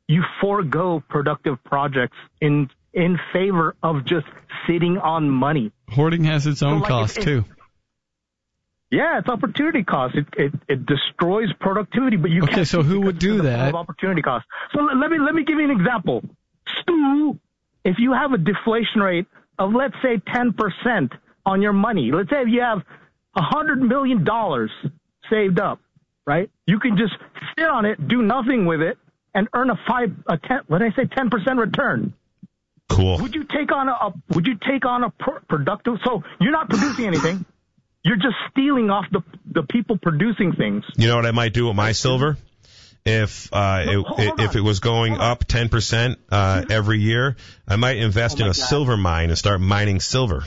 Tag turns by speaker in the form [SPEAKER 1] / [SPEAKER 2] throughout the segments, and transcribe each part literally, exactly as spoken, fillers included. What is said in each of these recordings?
[SPEAKER 1] you forego productive projects in in favor of just sitting on money.
[SPEAKER 2] Hoarding has its own so, like, cost, it, it, too.
[SPEAKER 1] Yeah, it's opportunity cost. It, it it destroys productivity, but you
[SPEAKER 2] okay,
[SPEAKER 1] can't.
[SPEAKER 2] Okay, so who would do that?
[SPEAKER 1] Opportunity cost. So let me let me give you an example. Stu, if you have a deflation rate of, let's say, ten percent on your money, let's say if you have one hundred million dollars saved up, right? You can just sit on it, do nothing with it, and earn a five, a ten, what did I say, ten percent return.
[SPEAKER 3] Cool.
[SPEAKER 1] Would you take on a, a would you take on a pr- productive? So you're not producing anything. You're just stealing off the the people producing things.
[SPEAKER 3] You know what I might do with my silver? If uh, no, it, if it was going up ten percent uh, every year, I might invest oh in a God. silver mine and start mining silver.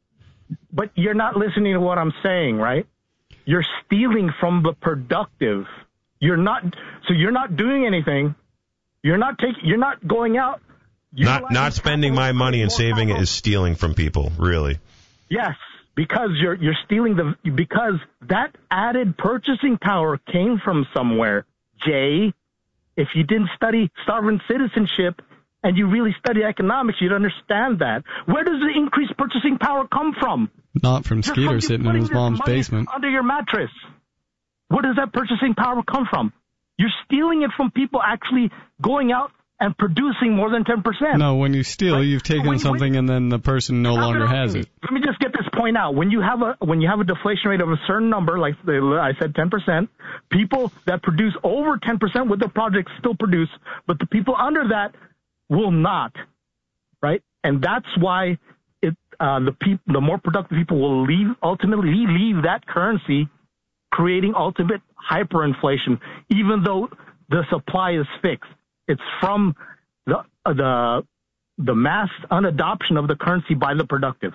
[SPEAKER 1] But you're not listening to what I'm saying, right? You're stealing from the productive. You're not. So you're not doing anything. You're not taking. You're not going out.
[SPEAKER 3] Not not spending my money and saving it is stealing from people, really.
[SPEAKER 1] Yes, because you're you're stealing the because that added purchasing power came from somewhere. Jay, if you didn't study sovereign citizenship and you really study economics, you'd understand that. Where does the increased purchasing power come from?
[SPEAKER 2] Not from Skeeter sitting in his mom's basement.
[SPEAKER 1] Under your mattress. Where does that purchasing power come from? You're stealing it from people actually going out and producing more than ten percent.
[SPEAKER 2] No, when you steal, right? You've taken when, something when, and then the person no longer has it.
[SPEAKER 1] Let me just get this point out. When you have a when you have a deflation rate of a certain number, like I said, ten percent, people that produce over ten percent with their projects still produce, but the people under that will not, right? And that's why it uh, the peop- the more productive people will leave ultimately leave that currency, creating ultimate hyperinflation, even though the supply is fixed. It's from the uh, the the mass unadoption of the currency by the productive.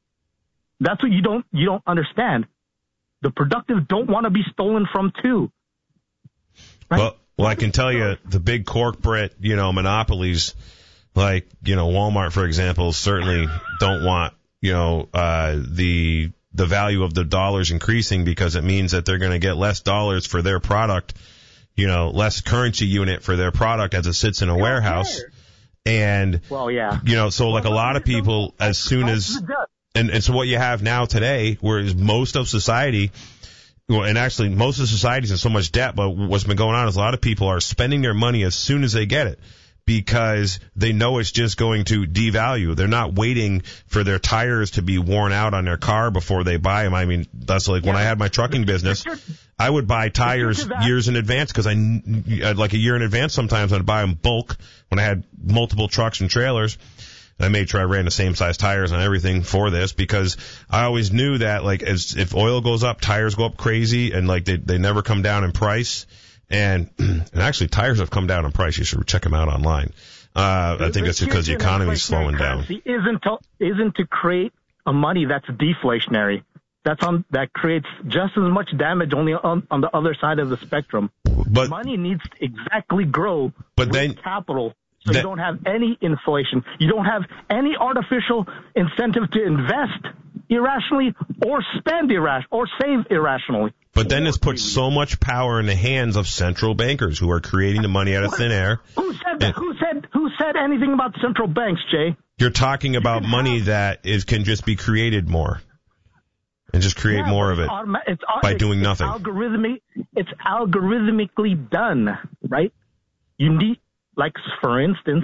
[SPEAKER 1] That's what you don't you don't understand. The productive don't want to be stolen from too.
[SPEAKER 3] Right? Well, well, I can tell you the big corporate, you know, monopolies like, you know, Walmart, for example, certainly don't want, you know, uh, the the value of the dollars increasing because it means that they're going to get less dollars for their product. You know, less currency unit for their product as it sits in a warehouse. And,
[SPEAKER 1] well, yeah.
[SPEAKER 3] you know, so like a lot of people, as soon as, and, and so what you have now today, whereas most of society, well, and actually most of society is in so much debt, but what's been going on is a lot of people are spending their money as soon as they get it because they know it's just going to devalue. They're not waiting for their tires to be worn out on their car before they buy them. I mean, that's like when I had my trucking business. I would buy tires years in advance because I, like a year in advance sometimes I'd buy them bulk when I had multiple trucks and trailers. And I made sure I ran the same size tires on everything for this because I always knew that like as if oil goes up, tires go up crazy and like they they never come down in price. And and actually tires have come down in price. You should check them out online. Uh, I think it's because the economy is slowing down.
[SPEAKER 1] Isn't to, isn't to create a money that's deflationary. That's on that creates just as much damage only on, on the other side of the spectrum.
[SPEAKER 3] But
[SPEAKER 1] money needs to exactly grow
[SPEAKER 3] but
[SPEAKER 1] with
[SPEAKER 3] then,
[SPEAKER 1] capital, so
[SPEAKER 3] that,
[SPEAKER 1] you don't have any inflation. You don't have any artificial incentive to invest irrationally or spend irrationally or save irrationally.
[SPEAKER 3] But then this puts so much power in the hands of central bankers who are creating the money out of thin air.
[SPEAKER 1] Who said that? Who said who said anything about central banks, Jay?
[SPEAKER 3] You're talking about money that is can just be created more. And just create
[SPEAKER 1] yeah,
[SPEAKER 3] more of it
[SPEAKER 1] automa- it's,
[SPEAKER 3] by
[SPEAKER 1] it's,
[SPEAKER 3] doing
[SPEAKER 1] it's
[SPEAKER 3] nothing.
[SPEAKER 1] Algorithmic, it's algorithmically done, right? You need, like, for instance,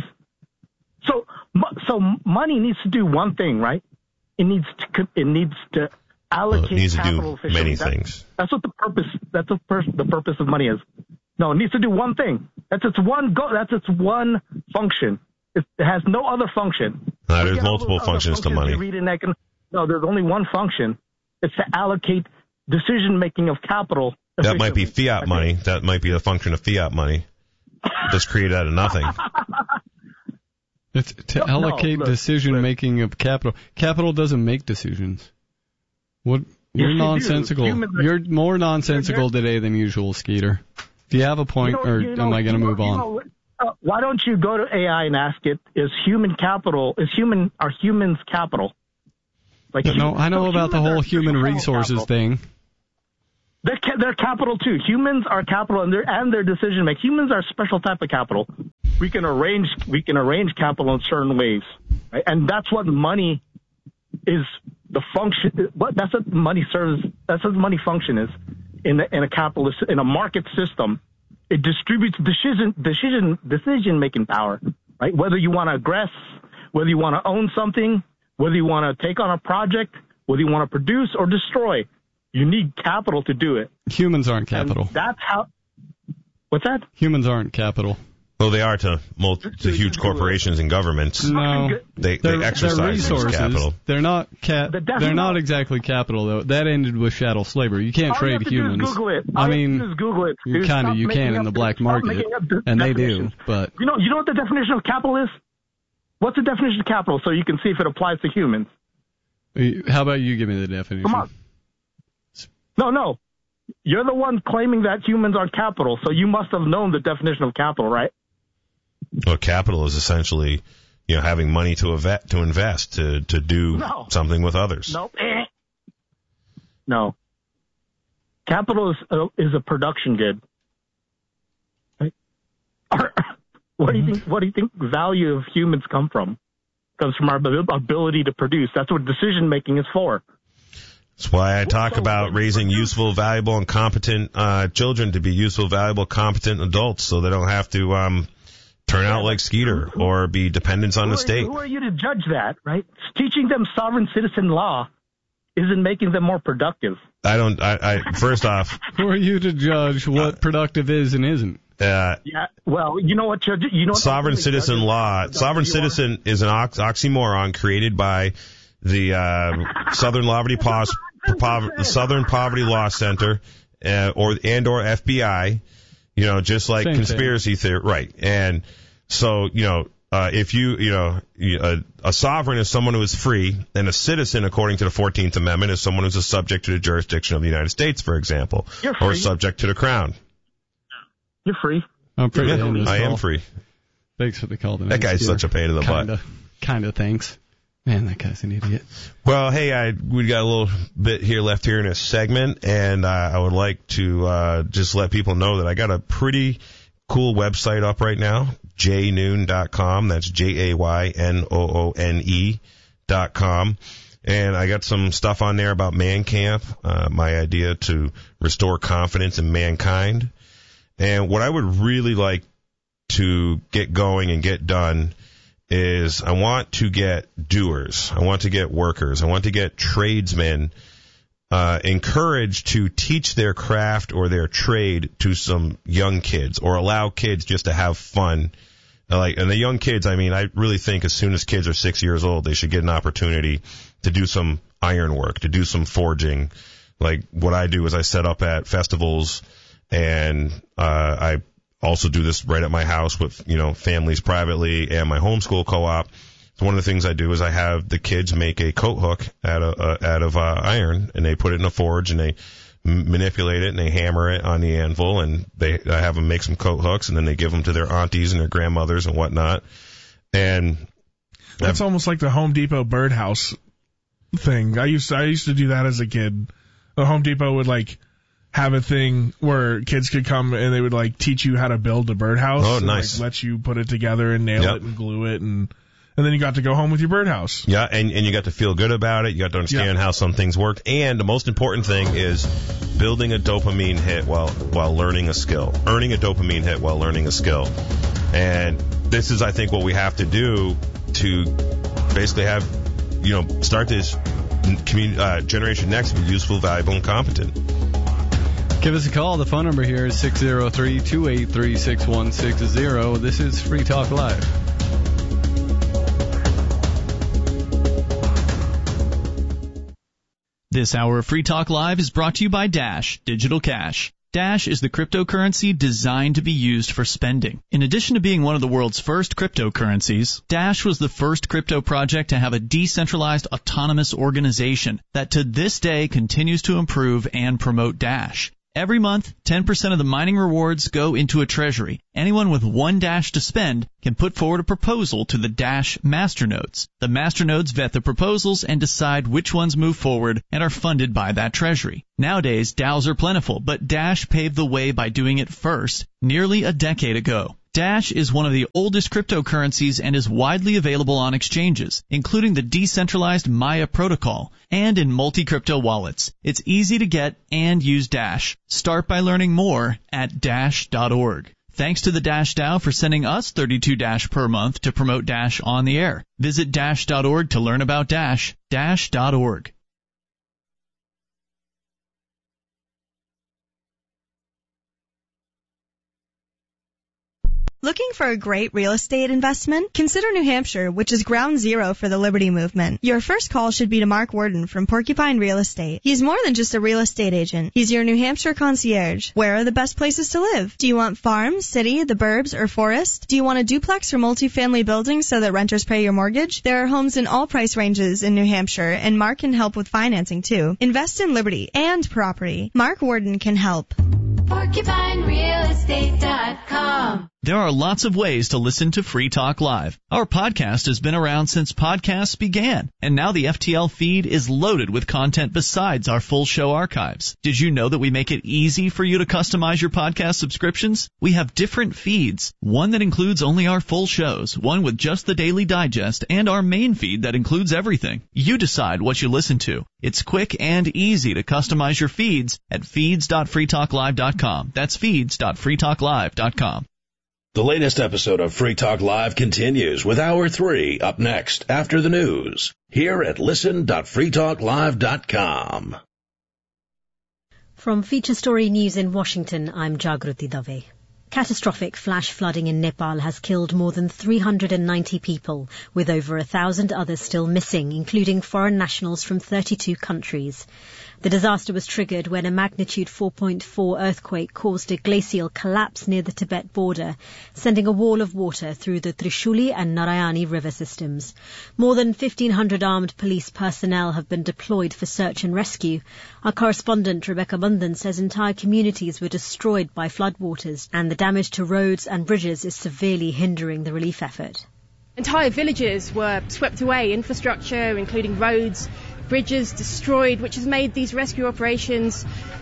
[SPEAKER 1] so so money needs to do one thing, right? It needs to it needs to allocate
[SPEAKER 3] well, it needs
[SPEAKER 1] capital
[SPEAKER 3] to do many
[SPEAKER 1] that's,
[SPEAKER 3] things.
[SPEAKER 1] That's what the purpose. That's what pers- the purpose of money is. No, it needs to do one thing. That's its one go. That's its one function. It, it has no other function.
[SPEAKER 3] No, there's multiple functions, functions to money.
[SPEAKER 1] Read in econ- no, there's only one function. It's to allocate decision-making of capital.
[SPEAKER 3] That might be fiat money. That might be the function of fiat money. Just created out of nothing.
[SPEAKER 2] It's to no, allocate no, decision-making of capital. Capital doesn't make decisions. What? You're yes, nonsensical. You You're more nonsensical today than usual, Skeeter. Do you have a point, you know, or you know, am I going to move on?
[SPEAKER 1] Know, uh, why don't you go to A I and ask it, is human capital, is human, are humans capital? Like
[SPEAKER 2] no,
[SPEAKER 1] human,
[SPEAKER 2] I know
[SPEAKER 1] so
[SPEAKER 2] about the whole human resources
[SPEAKER 1] capital.
[SPEAKER 2] thing.
[SPEAKER 1] They're, ca- they're capital too. Humans are capital, and they're and their decision making. Humans are a special type of capital. we can arrange we can arrange capital in certain ways, right? And that's what money is. The function. What that's what money serves. That's what money function is in the, in a capitalist in a market system. It distributes decision decision decision making power, right? Whether you want to aggress, whether you want to own something, whether you want to take on a project, whether you want to produce or destroy, you need capital to do it.
[SPEAKER 2] Humans aren't capital.
[SPEAKER 1] And that's how. What's that?
[SPEAKER 2] Humans aren't capital.
[SPEAKER 3] Well, they are to multi, to huge corporations and governments.
[SPEAKER 2] No,
[SPEAKER 3] they they exercise
[SPEAKER 2] resources.
[SPEAKER 3] Capital.
[SPEAKER 2] They're not ca-
[SPEAKER 1] The
[SPEAKER 2] They're not exactly capital though. That ended with chattel slavery. You can't
[SPEAKER 1] All
[SPEAKER 2] trade
[SPEAKER 1] you have to
[SPEAKER 2] humans.
[SPEAKER 1] Do is Google it.
[SPEAKER 2] I
[SPEAKER 1] All
[SPEAKER 2] mean,
[SPEAKER 1] you have to do is Google it.
[SPEAKER 2] you
[SPEAKER 1] Dude,
[SPEAKER 2] kind of
[SPEAKER 1] stop
[SPEAKER 2] you
[SPEAKER 1] making
[SPEAKER 2] can in
[SPEAKER 1] up-
[SPEAKER 2] the black
[SPEAKER 1] stop
[SPEAKER 2] market,
[SPEAKER 1] making up de-
[SPEAKER 2] and they do.
[SPEAKER 1] definitions.
[SPEAKER 2] But
[SPEAKER 1] You know, you know what the definition of capital is? What's the definition of capital? So you can see if it applies to humans.
[SPEAKER 2] how about you give me the definition?
[SPEAKER 1] Come on. No, no. You're the one claiming that humans are capital, so you must have known the definition of capital, right?
[SPEAKER 3] Well, capital is essentially, you know, having money to invest, to invest, to to do
[SPEAKER 1] No.
[SPEAKER 3] something with others.
[SPEAKER 1] Nope. Eh. No. Capital is a, is a production good. Right? What do you think? What do you think value of humans come from? Comes from our ability to produce. That's what decision making is for.
[SPEAKER 3] That's why I talk
[SPEAKER 1] So,
[SPEAKER 3] about raising useful, valuable, and competent uh, children to be useful, valuable, competent adults, so they don't have to um, turn out like Skeeter or be dependents on
[SPEAKER 1] Who
[SPEAKER 3] the
[SPEAKER 1] are,
[SPEAKER 3] state.
[SPEAKER 1] who are you to judge that, right? Teaching them sovereign citizen law isn't making them more productive.
[SPEAKER 3] I don't. I, I first off,
[SPEAKER 2] who are you to judge what productive is and isn't?
[SPEAKER 3] uh,
[SPEAKER 1] Yeah. Well, you know what, Judge? You know what
[SPEAKER 3] sovereign citizen
[SPEAKER 1] judges-
[SPEAKER 3] law. Sovereign
[SPEAKER 1] you are-
[SPEAKER 3] citizen is an ox- oxymoron created by the uh, Southern Poverty Pos- Pov- Southern Poverty Law Center uh, or and or F B I. You know, just like
[SPEAKER 2] Same
[SPEAKER 3] conspiracy theory, right? And so, you know, uh, if you, you know, you- a, a sovereign is someone who is free, and a citizen, according to the fourteenth Amendment, is someone who's a subject to the jurisdiction of the United States, for example,
[SPEAKER 1] You're
[SPEAKER 3] or
[SPEAKER 1] free.
[SPEAKER 3] subject to the crown.
[SPEAKER 1] You're free.
[SPEAKER 2] I'm pretty
[SPEAKER 3] Yeah,
[SPEAKER 2] in this
[SPEAKER 3] I
[SPEAKER 2] call.
[SPEAKER 3] am free.
[SPEAKER 2] Thanks for the call.
[SPEAKER 3] That guy's such a pain in the butt.
[SPEAKER 2] Kinda, kinda thanks. Man, that guy's an idiot.
[SPEAKER 3] Well, hey, I we got a little bit here left here in this segment, and uh, I would like to uh, just let people know that I got a pretty cool website up right now, jay noon dot com. That's J A Y N O O N E dot com. And I got some stuff on there about Man Camp, uh, my idea to restore confidence in mankind. And what I would really like to get going and get done is I want to get doers. I want to get workers. I want to get tradesmen uh, encouraged to teach their craft or their trade to some young kids, or allow kids just to have fun. Like, and the young kids, I mean, I really think as soon as kids are six years old, they should get an opportunity to do some iron work, to do some forging. Like what I do is I set up at festivals, and uh, I also do this right at my house with, you know, families privately and my homeschool co-op. So one of the things I do is I have the kids make a coat hook out of, uh, out of uh, iron, and they put it in a forge, and they m- manipulate it, and they hammer it on the anvil, and they I have them make some coat hooks, and then they give them to their aunties and their grandmothers and whatnot. And
[SPEAKER 4] that's almost like the Home Depot birdhouse thing. I used to, I used to do that as a kid. The Home Depot would like have a thing where kids could come and they would like teach you how to build a birdhouse.
[SPEAKER 3] Oh,
[SPEAKER 4] and,
[SPEAKER 3] nice.
[SPEAKER 4] Like, let you put it together and nail
[SPEAKER 3] Yep.
[SPEAKER 4] it and glue it, and and then you got to go home with your birdhouse.
[SPEAKER 3] Yeah, and, and you got to feel good about it. You got to understand
[SPEAKER 4] Yeah.
[SPEAKER 3] how some things work. And the most important thing is building a dopamine hit while while learning a skill. Earning a dopamine hit while learning a skill. And this is, I think, what we have to do to basically have, you know, start this commun- uh, generation next to be useful, valuable, and competent.
[SPEAKER 2] Give us a call. The phone number here is six oh three, two eight three, six one six zero. This is Free Talk Live.
[SPEAKER 5] This hour of Free Talk Live is brought to you by Dash Digital Cash. Dash is the cryptocurrency designed to be used for spending. In addition to being one of the world's first cryptocurrencies, Dash was the first crypto project to have a decentralized autonomous organization that to this day continues to improve and promote Dash. Every month, ten percent of the mining rewards go into a treasury. Anyone with one Dash to spend can put forward a proposal to the Dash masternodes. The masternodes vet the proposals and decide which ones move forward and are funded by that treasury. Nowadays, DAOs are plentiful, but Dash paved the way by doing it first nearly a decade ago. Dash is one of the oldest cryptocurrencies and is widely available on exchanges, including the decentralized Maya protocol and in multi-crypto wallets. It's easy to get and use Dash. Start by learning more at dash dot org. Thanks to the Dash DAO for sending us thirty-two Dash per month to promote Dash on the air. Visit dash dot org to learn about Dash. dash dot org.
[SPEAKER 6] Looking for a great real estate investment? Consider New Hampshire, which is ground zero for the Liberty Movement. Your first call should be to Mark Worden from Porcupine Real Estate. He's more than just a real estate agent. He's your New Hampshire concierge. Where are the best places to live? Do you want farm, city, the burbs, or forest? Do you want a duplex or multifamily building so that renters pay your mortgage? There are homes in all price ranges in New Hampshire, and Mark can help with financing too. Invest in Liberty and property. Mark Worden can help.
[SPEAKER 7] Porcupine Real Estate dot com.
[SPEAKER 5] There are lots of ways to listen to Free Talk Live. Our podcast has been around since podcasts began, and now the F T L feed is loaded with content besides our full show archives. Did you know that we make it easy for you to customize your podcast subscriptions? We have different feeds, one that includes only our full shows, one with just the Daily Digest, and our main feed that includes everything. You decide what you listen to. It's quick and easy to customize your feeds at feeds dot free talk live dot com. That's feeds dot free talk live dot com.
[SPEAKER 8] The latest episode of Free Talk Live continues with Hour three up next after the news here at listen dot free talk live dot com.
[SPEAKER 9] From Feature Story News in Washington, I'm Jagruti Dave. Catastrophic flash flooding in Nepal has killed more than three hundred ninety people, with over a thousand others still missing, including foreign nationals from thirty-two countries. The disaster was triggered when a magnitude four point four earthquake caused a glacial collapse near the Tibet border, sending a wall of water through the Trishuli and Narayani river systems. More than fifteen hundred armed police personnel have been deployed for search and rescue. Our correspondent Rebecca Bundan says entire communities were destroyed by floodwaters, and the damage to roads and bridges is severely hindering the relief effort.
[SPEAKER 10] Entire villages were swept away, infrastructure, including roads, bridges destroyed, which has made these rescue operations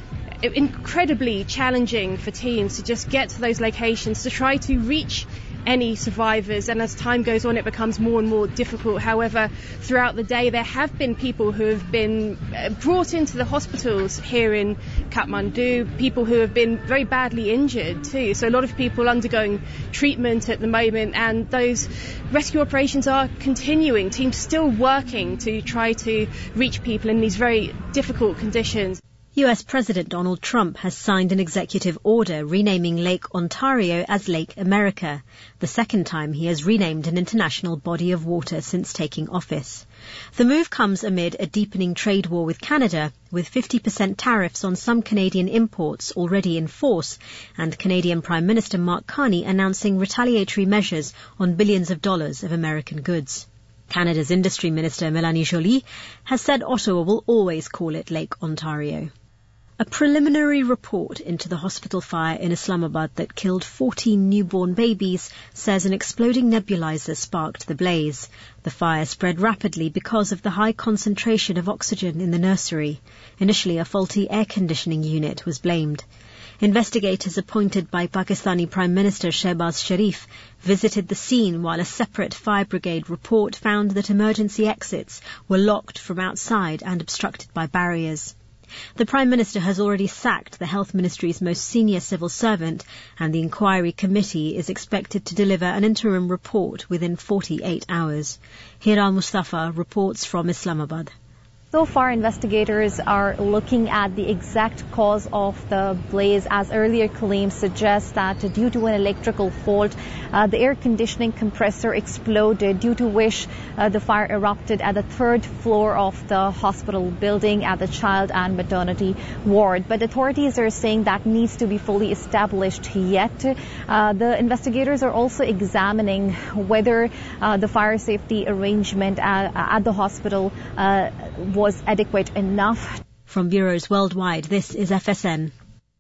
[SPEAKER 10] incredibly challenging for teams to just get to those locations, to try to reach any survivors, and as time goes on it becomes more and more difficult. However, throughout the day there have been people who have been brought into the hospitals here in Kathmandu, people who have been very badly injured too, so a lot of people undergoing treatment at the moment, and those rescue operations are continuing, teams still working to try to reach people in these very difficult conditions.
[SPEAKER 9] U S President Donald Trump has signed an executive order renaming Lake Ontario as Lake America, the second time he has renamed an international body of water since taking office. The move comes amid a deepening trade war with Canada, with fifty percent tariffs on some Canadian imports already in force, and Canadian Prime Minister Mark Carney announcing retaliatory measures on billions of dollars of American goods. Canada's Industry Minister Mélanie Joly has said Ottawa will always call it Lake Ontario. A preliminary report into the hospital fire in Islamabad that killed fourteen newborn babies says an exploding nebulizer sparked the blaze. The fire spread rapidly because of the high concentration of oxygen in the nursery. Initially, a faulty air conditioning unit was blamed. Investigators appointed by Pakistani Prime Minister Shehbaz Sharif visited the scene, while a separate fire brigade report found that emergency exits were locked from outside and obstructed by barriers. The Prime Minister has already sacked the Health Ministry's most senior civil servant, and the inquiry committee is expected to deliver an interim report within forty-eight hours. Hira Mustafa reports from Islamabad.
[SPEAKER 11] So far, investigators are looking at the exact cause of the blaze, as earlier claims suggest that due to an electrical fault, uh, the air conditioning compressor exploded, due to which uh, the fire erupted at the third floor of the hospital building at the child and maternity ward. But authorities are saying that needs to be fully established yet. Uh, the investigators are also examining whether uh, the fire safety arrangement at, at the hospital uh, was was adequate enough.
[SPEAKER 9] From bureaus worldwide, this is F S N.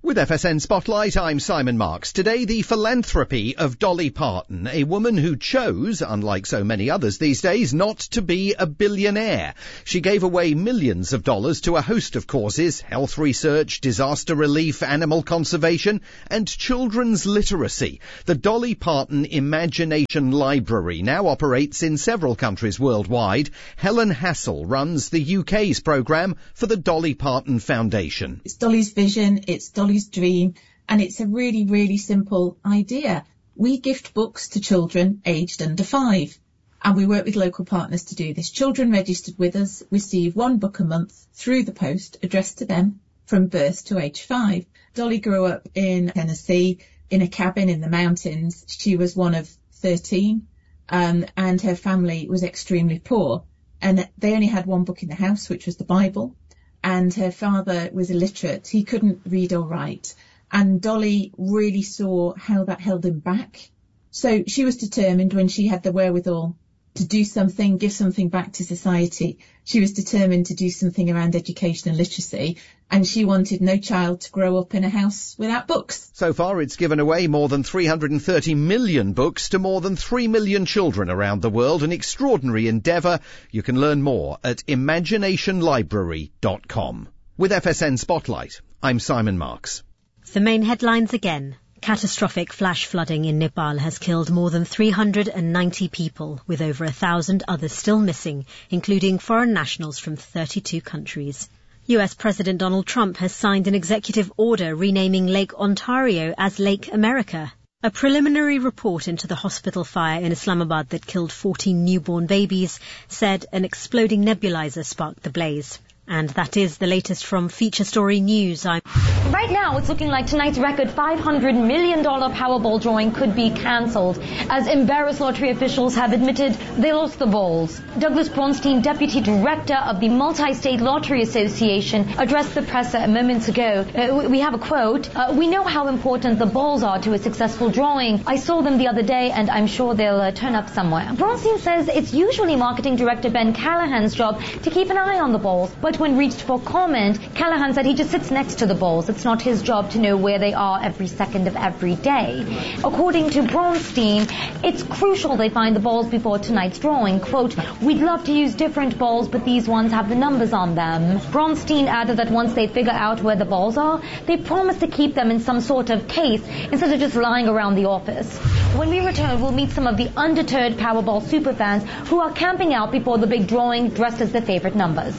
[SPEAKER 12] With F S N Spotlight, I'm Simon Marks. Today, the philanthropy of Dolly Parton, a woman who chose, unlike so many others these days, not to be a billionaire. She gave away millions of dollars to a host of causes: health research, disaster relief, animal conservation, and children's literacy. The Dolly Parton Imagination Library now operates in several countries worldwide. Helen Hassel runs the U K's programme for the Dolly Parton Foundation.
[SPEAKER 13] It's Dolly's vision, it's Dolly's dream, and it's a really, really simple idea. We gift books to children aged under five, and we work with local partners to do this. Children registered with us receive one book a month through the post addressed to them from birth to age five. Dolly grew up in Tennessee in a cabin in the mountains. She was one of thirteen, um, and her family was extremely poor, and they only had one book in the house, which was the Bible. And her father was illiterate. He couldn't read or write. And Dolly really saw how that held him back. So she was determined, when she had the wherewithal to do something, give something back to society, she was determined to do something around education and literacy. And she wanted no child to grow up in a house without books.
[SPEAKER 12] So far, it's given away more than three hundred thirty million books to more than three million children around the world. An extraordinary endeavour. You can learn more at imagination library dot com. With F S N Spotlight, I'm Simon Marks.
[SPEAKER 9] The main headlines again. Catastrophic flash flooding in Nepal has killed more than three hundred ninety people, with over a thousand others still missing, including foreign nationals from thirty-two countries. U S President Donald Trump has signed an executive order renaming Lake Ontario as Lake America. A preliminary report into the hospital fire in Islamabad that killed fourteen newborn babies said an exploding nebulizer sparked the blaze. And that is the latest from Feature Story News. I'm
[SPEAKER 14] Right now, it's looking like tonight's record five hundred million dollars Powerball drawing could be cancelled, as embarrassed lottery officials have admitted they lost the balls. Douglas Bronstein, Deputy Director of the Multi-State Lottery Association, addressed the press a moments ago. Uh, we have a quote. Uh, we know how important the balls are to a successful drawing. I saw them the other day, and I'm sure they'll uh, turn up somewhere. Bronstein says it's usually Marketing Director Ben Callahan's job to keep an eye on the balls, but when reached for comment, Callahan said he just sits next to the balls. It's not his job to know where they are every second of every day. According to Bronstein, it's crucial they find the balls before tonight's drawing. Quote, we'd love to use different balls, but these ones have the numbers on them. Bronstein added that once they figure out where the balls are, they promise to keep them in some sort of case instead of just lying around the office. When we return, we'll meet some of the undeterred Powerball superfans who are camping out before the big drawing dressed as their favorite numbers.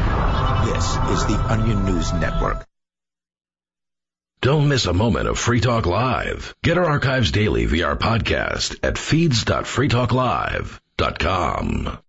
[SPEAKER 8] This is the Onion News Network. Don't miss a moment of Free Talk Live. Get our archives daily via our podcast at feeds dot free talk live dot com.